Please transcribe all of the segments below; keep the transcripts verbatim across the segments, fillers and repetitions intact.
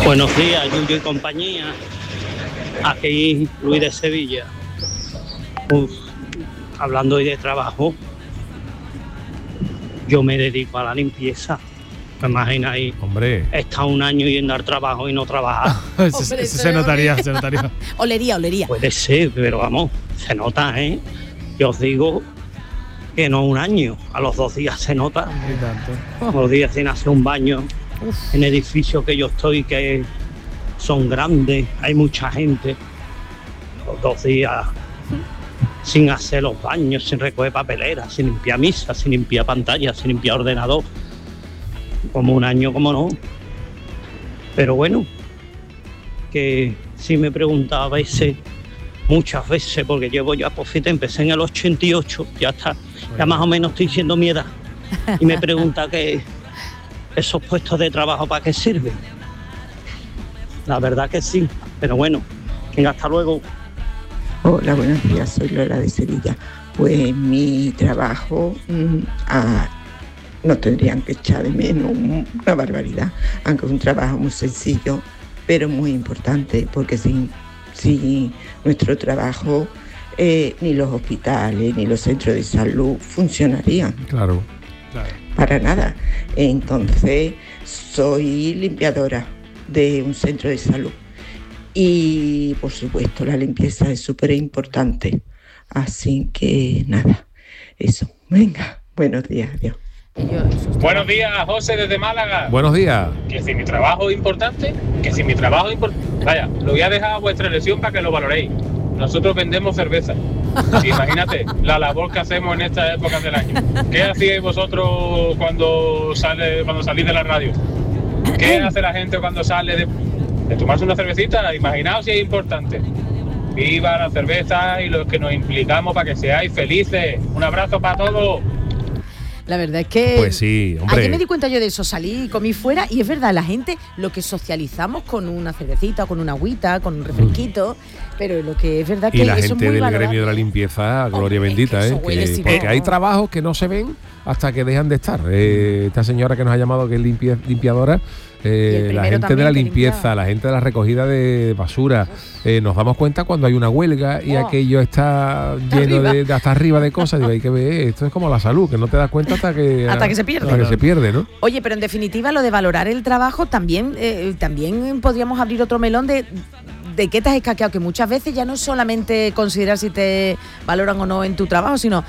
Buenos días, Yuyo y compañía. Aquí Luis de Sevilla. Uf, hablando hoy de trabajo, yo me dedico a la limpieza. ¿Me imagináis? Hombre. Está un año yendo al trabajo y no trabajar. Eso se, se notaría, se notaría. Olería, olería. Puede ser, pero vamos, se nota, ¿eh? Yo os digo que no un año, a los dos días se nota. A los días sin hacer un baño. Uf. En el edificio que yo estoy, que son grandes, hay mucha gente. Los dos días sin hacer los baños, sin recoger papeleras, sin limpiar misas, sin limpiar pantallas, sin limpiar ordenador. Como un año, como no. Pero bueno, que sí me preguntaba a veces, muchas veces, porque llevo ya, pues fíjate, empecé en el ochenta y ocho, ya está, ya más o menos estoy siendo mi edad. Y me pregunta que esos puestos de trabajo para qué sirven. La verdad que sí, pero bueno, venga, hasta luego. Hola, buenos días, soy Lola de Sevilla. Pues mi trabajo mmm, a, no tendrían que echar de menos una barbaridad, aunque es un trabajo muy sencillo, pero muy importante, porque sin, sin nuestro trabajo eh, ni los hospitales ni los centros de salud funcionarían. Claro, claro. Para nada. Entonces, soy limpiadora de un centro de salud. Y, por supuesto, la limpieza es súper importante. Así que, nada, eso. Venga, buenos días, adiós. Buenos días, José, desde Málaga. Buenos días. Que si mi trabajo es importante, que si mi trabajo es importante... Vaya, lo voy a dejar a vuestra elección para que lo valoréis. Nosotros vendemos cerveza. Imagínate la labor que hacemos en estas épocas del año. ¿Qué hacíais vosotros cuando, sale, cuando salís de la radio? ¿Qué hace la gente cuando sale de, de tomarse una cervecita? Imaginaos si es importante. Viva la cerveza y los que nos implicamos para que seáis felices. Un abrazo para todos. La verdad es que pues sí, hombre. Ayer me di cuenta yo de eso, salí y comí fuera y es verdad, la gente lo que socializamos con una cervecita, con una agüita, con un refresquito, mm. pero lo que es verdad que y la eso gente es muy del valorable. gremio de la limpieza, gloria oh, bendita, es que eh, huele, que, sí, porque no. hay trabajos que no se ven hasta que dejan de estar. Eh, esta señora que nos ha llamado que es limpia, limpiadora, eh, la gente de la limpieza, la gente de la recogida de basura, eh, nos damos cuenta cuando hay una huelga y oh. aquello está lleno de, de hasta arriba de cosas. Digo, hay que ver, esto es como la salud, que no te das cuenta hasta que hasta que se pierde, hasta que se pierde, ¿no? Oye, pero en definitiva lo de valorar el trabajo también, eh, también podríamos abrir otro melón de de qué te has escaqueado, que muchas veces ya no es solamente considerar si te valoran o no en tu trabajo, sino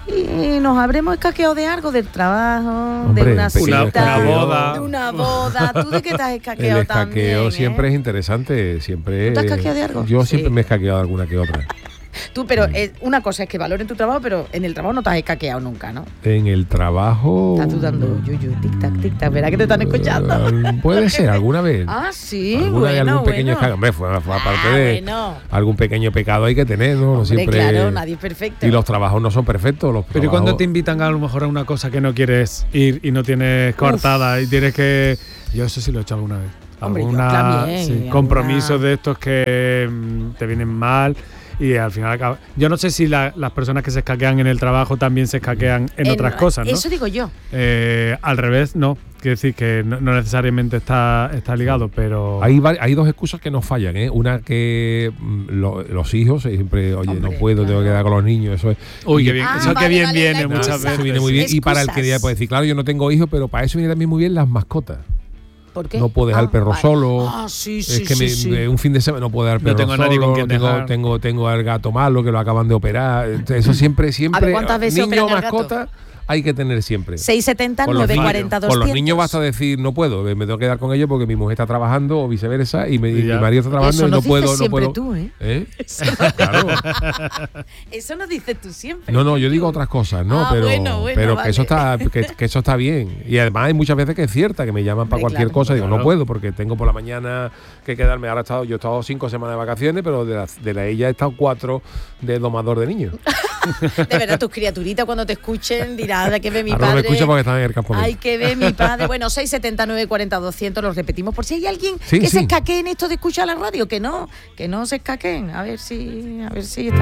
y nos habremos escaqueado de algo, del trabajo, hombre, de una cita, una boda. de una boda. ¿Tú de qué te has escaqueado? El escaqueo también, siempre ¿eh? es interesante, siempre. ¿Tú te has escaqueado de algo? Yo Sí. siempre me he escaqueado de alguna que otra. Tú, pero eh, una cosa es que valoren tu trabajo, pero en el trabajo no te has escaqueado nunca, ¿no? En el trabajo. Estás dudando, yuyu, tic tac, tic tac, verá que te están escuchando. Uh, puede ser, alguna vez. Ah, sí, alguna bueno, de algún bueno. pequeño escaqueo. Hombre, fue, fue aparte ah, de bueno. algún pequeño pecado hay que tener, ¿no? Hombre, siempre. claro, nadie es perfecto. Y los trabajos no son perfectos. Los Pero ¿y trabajos... cuando te invitan a lo mejor a una cosa que no quieres ir y no tienes coartada y tienes que... Yo eso sí lo he hecho alguna vez. Hombre, alguna, yo también, sí, alguna... compromisos de estos que mm, te vienen mal y al final acaba. Yo no sé si la, las personas que se escaquean en el trabajo también se escaquean en, en otras cosas, ¿no? Eso digo yo. Eh, al revés, no. Quiero decir que no, no necesariamente está, está ligado, pero... Hay, hay dos excusas que nos fallan, ¿eh? Una que mm, lo, los hijos, siempre, oye, Hombre, no puedo, claro. tengo que quedar con los niños, eso es... Uy, qué bien. Ah, eso vale, que bien vale, viene la muchas excusa. veces. Eso viene muy bien. Sí. Y para el que Excusas. ya puede decir, claro, yo no tengo hijos, pero para eso viene también muy bien las mascotas. ¿Por qué? No puedo dejar ah, al perro vale. solo. Ah, sí, es sí, que sí, me, sí. me, un fin de semana no puedo dejar al No perro tengo a nadie solo. con quien tengo, dejar. tengo, tengo al gato malo que lo acaban de operar. Eso siempre, siempre. A ver, ¿cuántas veces niño o operan al gato? mascota hay que tener siempre. seis setenta, Con los nueve niños- cuarenta, Con doscientos. los niños basta decir no puedo, me tengo que quedar con ellos porque mi mujer está trabajando o viceversa y, me, y Y ya. mi marido está trabajando Eso y no nos puedo, dices no siempre puedo. tú, ¿eh? ¿Eh? Eso no, Claro. eso nos dices tú siempre. No, no, yo digo otras cosas, ¿no? Ah, pero bueno, bueno, pero vale. que eso está que, que eso está bien. Y además hay muchas veces que es cierta, que me llaman para Hombre, cualquier claro. cosa, digo, Claro. no puedo porque tengo por la mañana que quedarme. Ahora he estado, yo he estado cinco semanas de vacaciones, pero de la, de la ella he estado cuatro de domador de niños. De verdad, tus criaturitas cuando te escuchen dirán, hay que ver mi Ahora no padre. me escucha porque están en el campo. Hay que ver mi padre. Bueno, seis setenta, nueve cuarenta, doscientos, los repetimos por si hay alguien Sí, que sí. se escaquee en esto de escuchar la radio, que no, que no se escaqueen. A ver si, a ver si está